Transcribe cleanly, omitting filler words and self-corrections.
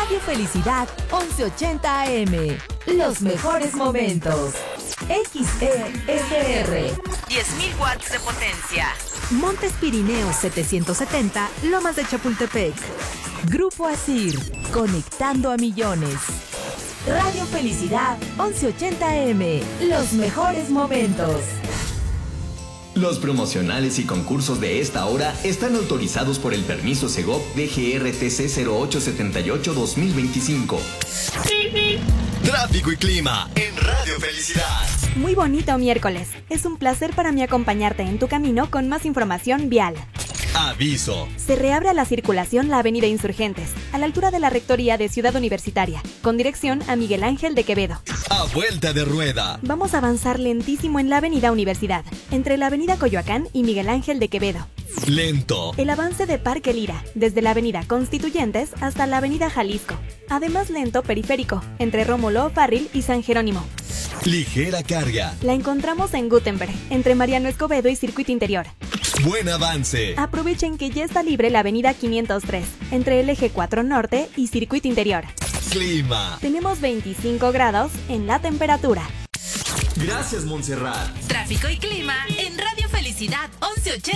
Radio Felicidad 1180 AM. Los mejores momentos. XESR. 10.000 watts de potencia. Montes Pirineos 770, Lomas de Chapultepec. Grupo Asir, conectando a millones. Radio Felicidad 1180 AM. Los mejores momentos. Los promocionales y concursos de esta hora están autorizados por el permiso Segov DGRTC 0878-2025. Tráfico y clima en Radio Felicidad. Muy bonito miércoles. Es un placer para mí acompañarte en tu camino con más información vial. Aviso. Se reabre a la circulación la avenida Insurgentes, a la altura de la Rectoría de Ciudad Universitaria, con dirección a Miguel Ángel de Quevedo. A vuelta de rueda. Vamos a avanzar lentísimo en la avenida Universidad, entre la avenida Coyoacán y Miguel Ángel de Quevedo. Lento. El avance de Parque Lira, desde la avenida Constituyentes hasta la avenida Jalisco. Además lento periférico, entre Rómulo O'Farrill y San Jerónimo. Ligera carga. La encontramos en Gutenberg, entre Mariano Escobedo y Circuito Interior. Buen avance. Aprovechen que ya está libre la avenida 503, entre el eje 4 Norte y Circuito Interior. Clima. Tenemos 25 grados en la temperatura. Gracias, Montserrat. Tráfico y clima en Radio Felicidad 1180.